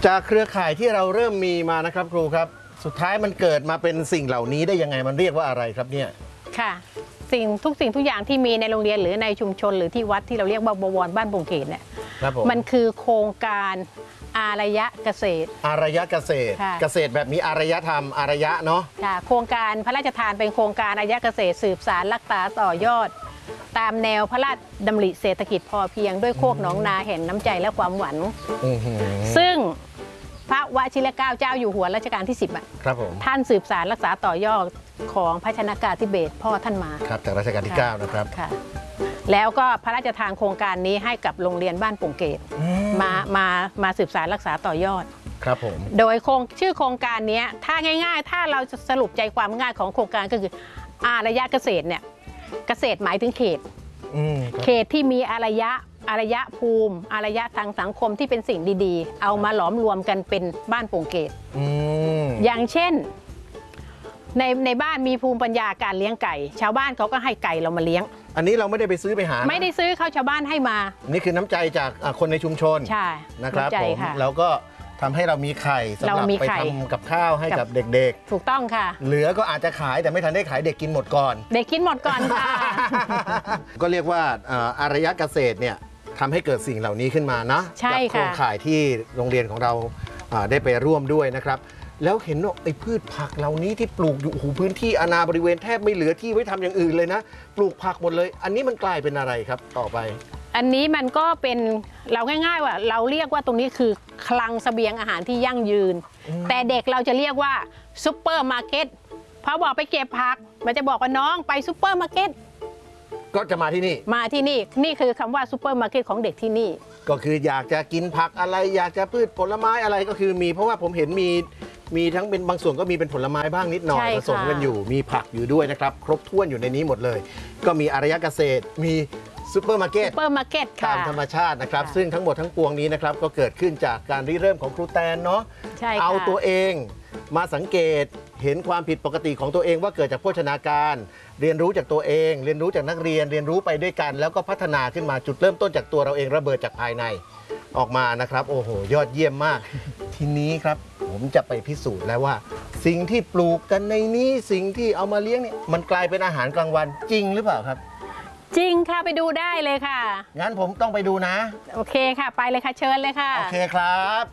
จากเครือข่ายที่เราเริ่มมีมานะครับครูครับสุดท้ายมันเกิดมาเป็นสิ่งเหล่านี้ได้ยังไงมันเรียกว่าอะไรครับเนี่ยค่ะทุกอย่างที่มีในโรงเรียนหรือในชุมชนหรือที่วัดที่เราเรียกว่าบวรบ้านโป่งเกตเนี่ยมันคือโครงการอารยะเกษตรอารยะเกษตรเกษตรแบบมีอารยธรรมอารยะเนาะค่ะโครงการพระราชทานเป็นโครงการอารยะเกษตรสืบสานรักษาต่อยอดตามแนวพระราชดำริเศรษฐกิจพอเพียงด้วยโคกหนองนาแห่งน้ำใจและความหวังซึ่งพระวชิรเกล้าเจ้าอยู่หัวรัชกาลที่ 10 ครับผมท่านสืบสานรักษาต่อยอดของพระชนกาธิเบศรพ่อท่านมาครับจากรัชกาลที่9นะครับค่ะแล้วก็พระราชทานโครงการนี้ให้กับโรงเรียนบ้านโป่งเกตมาสืบสานรักษาต่อยอดครับผมโดยชื่อโครงการนี้ถ้าง่ายๆถ้าเราจะสรุปใจความง่ายของโครงการก็คืออารยะเกษตรเนี่ยเกษตรหมายถึงเขตที่มีอารยะภูมิอารยะทางสังคมที่เป็นสิ่งดีๆเอามาหลอมรวมกันเป็นบ้านโป่งเกตอย่างเช่นในบ้านมีภูมิปัญญาการเลี้ยงไก่ชาวบ้านเขาก็ให้ไก่เรามาเลี้ยงอันนี้เราไม่ได้ไปซื้อไปหาไม่ได้ซื้อเขาชาวบ้านให้มานี่คือน้ำใจจากคนในชุมชนใช่นะครับผมแล้วก็ทำให้เรามีไข่สำหรับไปทำกับข้าวให้กับเด็กๆถูกต้องค่ะเหลือก็อาจจะขายแต่ไม่ทันได้ขายเด็กกินหมดก่อนเด็กกินหมดก่อนค่ะก็เรียกว่าอารยะเกษตรเนี่ยทำให้เกิดสิ่งเหล่านี้ขึ้นมานะจากโครงข่ายที่โรงเรียนของเราได้ไปร่วมด้วยนะครับแล้วเห็นว่าไอ้พืชผักเหล่านี้ที่ปลูกอยู่พื้นที่อาณาบริเวณแทบไม่เหลือที่ไว้ทำอย่างอื่นเลยนะปลูกผักหมดเลยอันนี้มันกลายเป็นอะไรครับต่อไปอันนี้มันก็เป็นเราง่ายๆว่าเราเรียกว่าตรงนี้คือคลังเสบียงอาหารที่ยั่งยืนแต่เด็กเราจะเรียกว่าซุปเปอร์มาร์เก็ตพอบอกไปเก็บผักมันจะบอกว่าน้องไปซุปเปอร์มาร์เก็ตก็จะมาที่นี่นี่คือคำว่าซุปเปอร์มาร์เก็ตของเด็กที่นี่ก็คืออยากจะกินผักอะไรอยากจะพืชผลไม้อะไรก็คือมีเพราะว่าผมเห็นมีทั้งเป็นบางส่วนก็มีเป็นผลไม้บ้างนิดหน่อยผสมกันอยู่มีผักอยู่ด้วยนะครับครบถ้วนอยู่ในนี้หมดเลยก็มีอารยะเกษตรมีซุปเปอร์มาร์เก็ตตามธรรมชาตินะครับซึ่งทั้งหมดทั้งปวงนี้นะครับก็เกิดขึ้นจากการริเริ่มของครูแตนเนาะเอาตัวเองมาสังเกตเห็นความผิดปกติของตัวเองว่าเกิดจากโภชนาการเรียนรู้จากตัวเองเรียนรู้จากนักเรียนเรียนรู้ไปด้วยกันแล้วก็พัฒนาขึ้นมาจุดเริ่มต้นจากตัวเราเองระเบิดจากภายในออกมานะครับโอ้โหยอดเยี่ยมมากทีนี้ครับผมจะไปพิสูจน์แล้วว่าสิ่งที่ปลูกกันในนี้สิ่งที่เอามาเลี้ยงเนี่ยมันกลายเป็นอาหารกลางวันจริงหรือเปล่าครับจริงค่ะไปดูได้เลยค่ะงั้นผมต้องไปดูนะโอเคค่ะไปเลยค่ะเชิญเลยค่ะโอเคครับ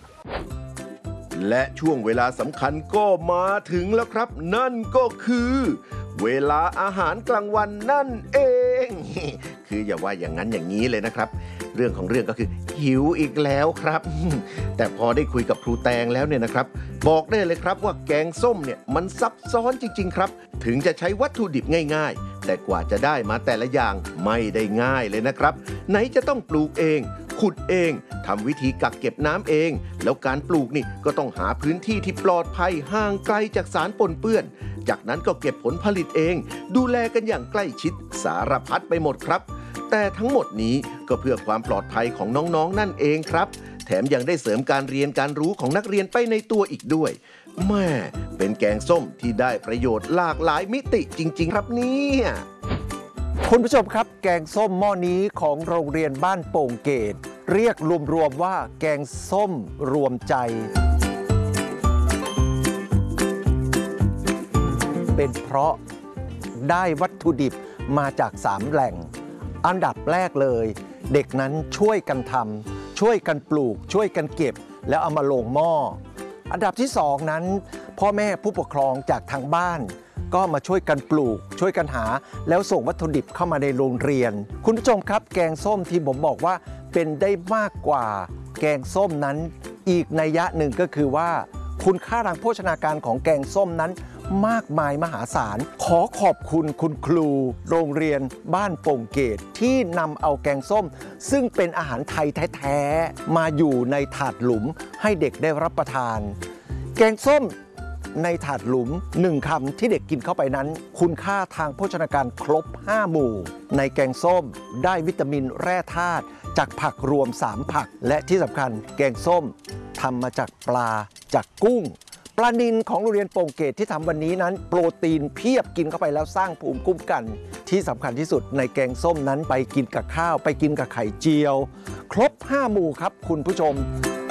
และช่วงเวลาสำคัญก็มาถึงแล้วครับนั่นก็คือเวลาอาหารกลางวันนั่นเองคืออย่าว่าอย่างนั้นอย่างนี้เลยนะครับเรื่องของเรื่องก็คือหิวอีกแล้วครับแต่พอได้คุยกับครูแตงแล้วเนี่ยนะครับบอกได้เลยครับว่าแกงส้มเนี่ยมันซับซ้อนจริงๆครับถึงจะใช้วัตถุดิบง่ายๆแต่กว่าจะได้มาแต่ละอย่างไม่ได้ง่ายเลยนะครับไหนจะต้องปลูกเองขุดเองทำวิธีกักเก็บน้ำเองแล้วการปลูกนี่ก็ต้องหาพื้นที่ที่ปลอดภัยห่างไกลจากสารปนเปื้อนจากนั้นก็เก็บผลผลิตเองดูแลกันอย่างใกล้ชิดสารพัดไปหมดครับแต่ทั้งหมดนี้ก็เพื่อความปลอดภัยของน้องๆนั่นเองครับแถมยังได้เสริมการเรียนการรู้ของนักเรียนไปในตัวอีกด้วยแม่เป็นแกงส้มที่ได้ประโยชน์หลากหลายมิติจริงๆครับเนี่ยคุณผู้ชมครับแกงส้มหม้อนี้ของโรงเรียนบ้านโป่งเกตเรียกรวมๆว่าแกงส้มรวมใจเป็นเพราะได้วัตถุดิบมาจาก3แหล่งอันดับแรกเลยเด็กนั้นช่วยกันทำช่วยกันปลูกช่วยกันเก็บแล้วเอามาลงหม้ออันดับที่2นั้นพ่อแม่ผู้ปกครองจากทางบ้านก็มาช่วยกันปลูกช่วยกันหาแล้วส่งวัตถุดิบเข้ามาในโรงเรียนคุณผู้ชมครับแกงส้มที่ผมบอกว่าเป็นได้มากกว่าแกงส้มนั้นอีกนัยยะหนึ่งก็คือว่าคุณค่าทางโภชนาการของแกงส้มนั้นมากมายมหาศาลขอขอบคุณคุณครูโรงเรียนบ้านโป่งเกตที่นำเอาแกงส้มซึ่งเป็นอาหารไทยแท้ๆมาอยู่ในถาดหลุมให้เด็กได้รับประทานแกงส้มในถาดหลุม1คำที่เด็กกินเข้าไปนั้นคุณค่าทางโภชนาการครบ5หมู่ในแกงส้มได้วิตามินแร่ธาตุจากผักรวม3ผักและที่สำคัญแกงส้มทำมาจากปลาจากกุ้งปลานิลของโรงเรียนโป่งเกตที่ทำวันนี้นั้นโปรตีนเพียบกินเข้าไปแล้วสร้างภูมิคุ้มกันที่สำคัญที่สุดในแกงส้มนั้นไปกินกับข้าวไปกินกับไข่เจียวครบ5หมู่ครับคุณผู้ชม